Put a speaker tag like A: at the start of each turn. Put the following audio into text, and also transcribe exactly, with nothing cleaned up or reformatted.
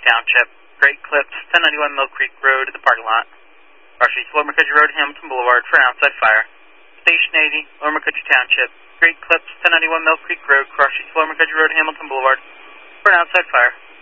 A: Township. Great Clips, ten ninety-one Mill Creek Road, the parking lot. Rush East, Lower McCudger Road, Hamilton Boulevard for an outside fire. Station eighty, Lower McCudger Township. Great Clips, ten ninety-one Mill Creek Road, Rush East, Lower McCudger Road, Hamilton Boulevard for an outside fire.